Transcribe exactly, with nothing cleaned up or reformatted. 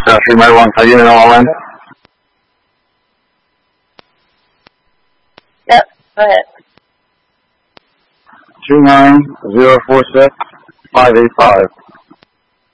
uh, three Mile One, are you in all in? Yep, go ahead. Two nine zero four six five eight five.